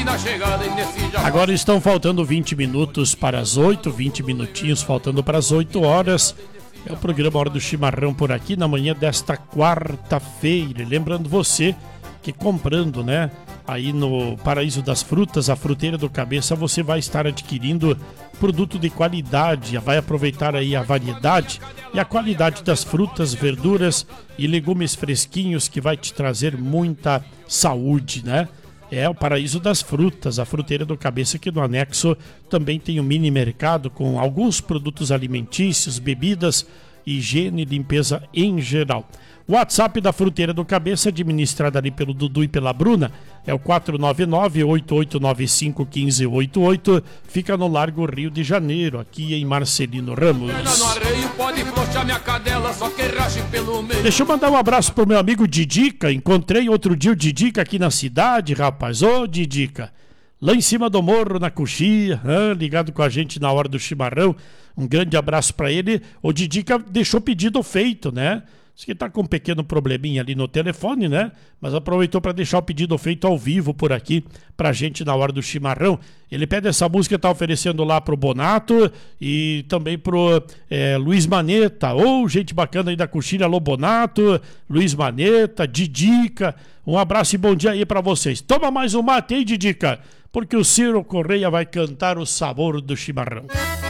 Agora estão faltando 20 minutos para as 8, 20 minutinhos faltando para as 8 horas. É o programa Hora do Chimarrão por aqui na manhã desta quarta-feira. Lembrando você que comprando, né, aí no Paraíso das Frutas, a Fruteira do Cabeça, você vai estar adquirindo produto de qualidade, vai aproveitar aí a variedade e a qualidade das frutas, verduras e legumes fresquinhos que vai te trazer muita saúde, né? É o Paraíso das Frutas, a Fruteira do Cabeça, que no anexo também tem um mini mercado com alguns produtos alimentícios, bebidas, higiene e limpeza em geral. O WhatsApp da Fruteira do Cabeça, administrado ali pelo Dudu e pela Bruna, é o 499-8895-1588, fica no Largo Rio de Janeiro, aqui em Marcelino Ramos. Deixa eu mandar um abraço pro meu amigo Didica, encontrei outro dia o Didica aqui na cidade, rapaz. Ô Didica, lá em cima do morro, na Coxia, ligado com a gente na hora do chimarrão, um grande abraço pra ele. O Didica deixou pedido feito, né? Diz que tá com um pequeno probleminha ali no telefone, né? Mas aproveitou para deixar o pedido feito ao vivo por aqui pra gente na hora do chimarrão. Ele pede essa música, tá oferecendo lá pro Bonato e também pro Luiz Maneta. Ô, gente bacana aí da Coxilha, alô Bonato, Luiz Maneta, Didica. Um abraço e bom dia aí pra vocês. Toma mais um mate aí, Didica, porque o Ciro Correia vai cantar o sabor do chimarrão.